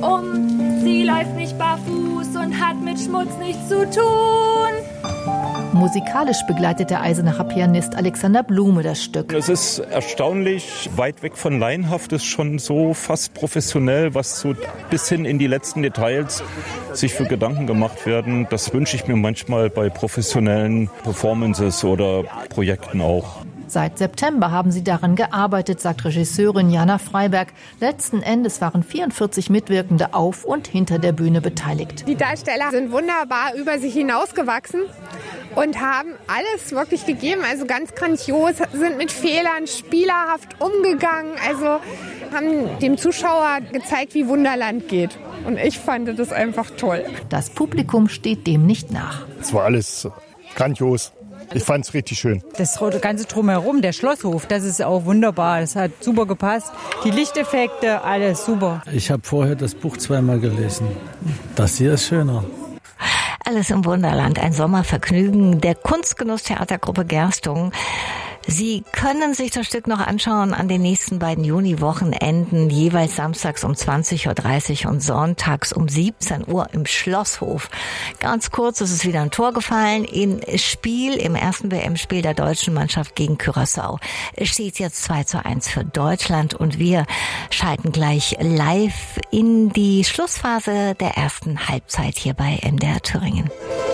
um. Sie läuft nicht barfuß und hat mit Schmutz nichts zu tun. Musikalisch begleitet der Eisenacher Pianist Alexander Blume das Stück. Es ist erstaunlich weit weg von laienhaft, ist schon so fast professionell, was so bis hin in die letzten Details sich für Gedanken gemacht werden. Das wünsche ich mir manchmal bei professionellen Performances oder Projekten auch. Seit September haben sie daran gearbeitet, sagt Regisseurin Jana Freiberg. Letzten Endes waren 44 Mitwirkende auf und hinter der Bühne beteiligt. Die Darsteller sind wunderbar über sich hinausgewachsen und haben alles wirklich gegeben, also ganz grandios, sind mit Fehlern spielerhaft umgegangen, also haben dem Zuschauer gezeigt, wie Wunderland geht. Und ich fand das einfach toll. Das Publikum steht dem nicht nach. Es war alles grandios. Ich fand es richtig schön. Das ganze Drumherum, der Schlosshof, das ist auch wunderbar. Das hat super gepasst. Die Lichteffekte, alles super. Ich habe vorher das Buch zweimal gelesen. Das hier ist schöner. Alice im Wunderland, ein Sommervergnügen der Kunstgenuss Theatergruppe Gerstungen. Sie können sich das Stück noch anschauen an den nächsten beiden Juni-Wochenenden, jeweils samstags um 20.30 Uhr und sonntags um 17 Uhr im Schlosshof. Ganz kurz, es ist wieder ein Tor gefallen im ersten WM-Spiel der deutschen Mannschaft gegen Curaçao. Es steht jetzt 2:1 für Deutschland und wir schalten gleich live in die Schlussphase der ersten Halbzeit hier bei MDR Thüringen.